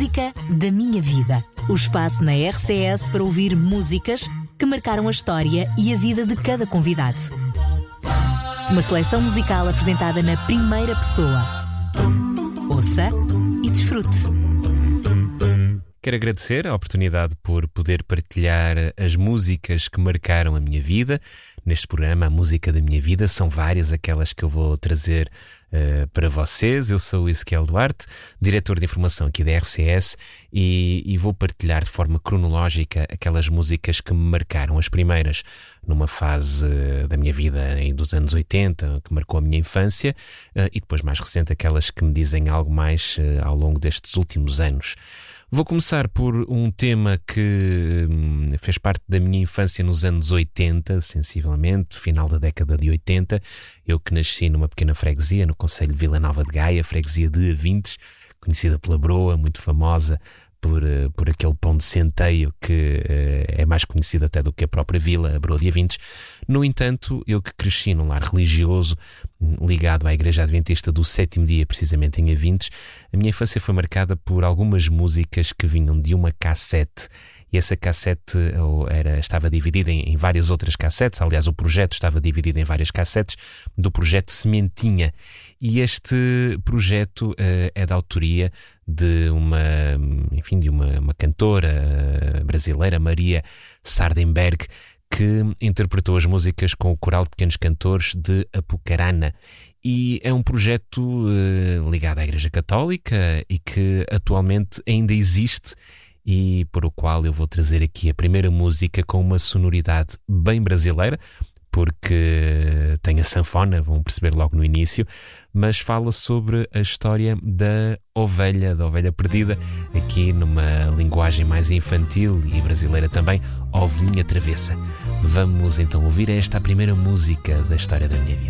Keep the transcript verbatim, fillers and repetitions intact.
Música da Minha Vida. O espaço na R C S para ouvir músicas que marcaram a história e a vida de cada convidado. Uma seleção musical apresentada na primeira pessoa. Ouça e desfrute. Quero agradecer a oportunidade por poder partilhar as músicas que marcaram a minha vida. Neste programa, a música da minha vida, são várias aquelas que eu vou trazer uh, para vocês. Eu sou o Ezequiel Duarte, diretor de informação aqui da R C S, e, e vou partilhar de forma cronológica aquelas músicas que me marcaram. As primeiras numa fase uh, da minha vida aí dos anos oitenta, que marcou a minha infância, uh, e depois mais recente aquelas que me dizem algo mais uh, ao longo destes últimos anos. Vou começar por um tema que hum, fez parte da minha infância nos anos oitenta, sensivelmente, final da década de oitenta. Eu que nasci numa pequena freguesia, no concelho de Vila Nova de Gaia, freguesia de Avintes, conhecida pela broa, muito famosa por, uh, por aquele pão de centeio que uh, é mais conhecido até do que a própria vila, a broa de Avintes. No entanto, eu que cresci num lar religioso, ligado à Igreja Adventista do Sétimo Dia, precisamente em Avintes, a minha infância foi marcada por algumas músicas que vinham de uma cassete. E essa cassete era, estava dividida em, em várias outras cassetes. Aliás, o projeto estava dividido em várias cassetes do projeto Sementinha. E este projeto uh, é da autoria de uma, enfim, de uma, uma cantora brasileira, Maria Sardenberg, que interpretou as músicas com o coral de pequenos cantores de Apucarana. E é um projeto uh, ligado à Igreja Católica e que atualmente ainda existe, e por o qual eu vou trazer aqui a primeira música com uma sonoridade bem brasileira, porque tem a sanfona, vão perceber logo no início, mas fala sobre a história da ovelha, da ovelha perdida, aqui numa linguagem mais infantil e brasileira também, Ovelhinha Travessa. Vamos então ouvir esta a primeira música da história da minha vida.